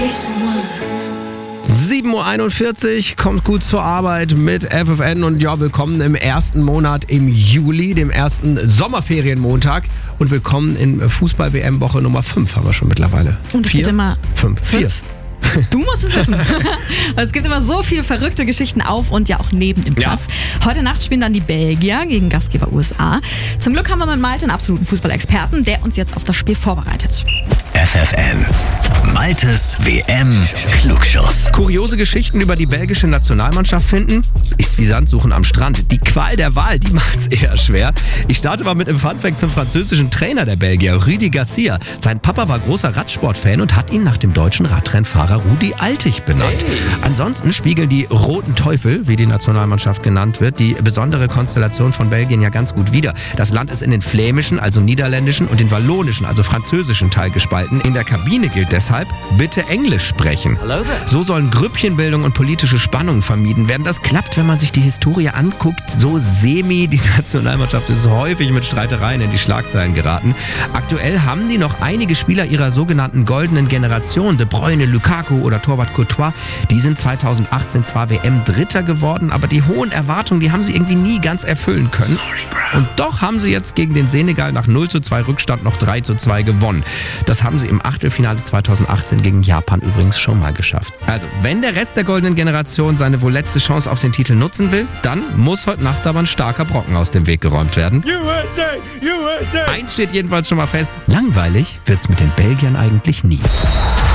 7:41 Uhr, kommt gut zur Arbeit mit FFN und ja, willkommen im ersten Monat im Juli, dem ersten Sommerferienmontag und willkommen in Fußball-WM-Woche Nummer 5 haben wir schon mittlerweile. Und es gibt immer 4. Du musst es wissen. Es gibt immer so viele verrückte Geschichten auf und ja auch neben dem Platz. Ja. Heute Nacht spielen dann die Belgier gegen Gastgeber USA. Zum Glück haben wir mit Malte einen absoluten Fußballexperten, der uns jetzt auf das Spiel vorbereitet. FFN. Maltes WM-Klugschuss. Kuriose Geschichten über die belgische Nationalmannschaft finden, ist wie Sandsuchen am Strand. Die Qual der Wahl, die macht's eher schwer. Ich starte mal mit einem Funfact zum französischen Trainer der Belgier, Rudi Garcia. Sein Papa war großer Radsportfan und hat ihn nach dem deutschen Radrennfahrer Rudi Altig benannt. Hey. Ansonsten spiegeln die Roten Teufel, wie die Nationalmannschaft genannt wird, die besondere Konstellation von Belgien ja ganz gut wider. Das Land ist in den flämischen, also niederländischen und den wallonischen, also französischen Teil gespalten. In der Kabine gilt deshalb, bitte Englisch sprechen. So sollen Grüppchenbildung und politische Spannungen vermieden werden. Das klappt, wenn man sich die Historie anguckt, so semi. Die Nationalmannschaft ist häufig mit Streitereien in die Schlagzeilen geraten. Aktuell haben die noch einige Spieler ihrer sogenannten goldenen Generation, De Bruyne, Lukaku oder Torwart Courtois, die sind 2018 zwar WM-Dritter geworden, aber die hohen Erwartungen, die haben sie irgendwie nie ganz erfüllen können. Und doch haben sie jetzt gegen den Senegal nach 0:2 Rückstand noch 3:2 gewonnen. Das haben sie im Achtelfinale 2018 gegen Japan übrigens schon mal geschafft. Also, wenn der Rest der goldenen Generation seine wohl letzte Chance auf den Titel nutzen will, dann muss heute Nacht aber ein starker Brocken aus dem Weg geräumt werden. USA, USA. Eins steht jedenfalls schon mal fest, langweilig wird's mit den Belgiern eigentlich nie.